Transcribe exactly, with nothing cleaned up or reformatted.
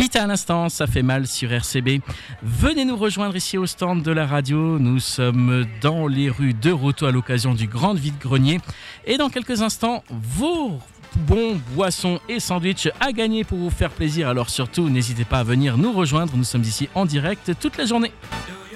Vita à l'instant, ça fait mal sur R C B. Venez nous rejoindre ici au stand de la radio. Nous sommes dans les rues de Roto à l'occasion du grand vide-grenier. Et dans quelques instants, vos bons boissons et sandwichs à gagner pour vous faire plaisir. Alors surtout, n'hésitez pas à venir nous rejoindre. Nous sommes ici en direct toute la journée.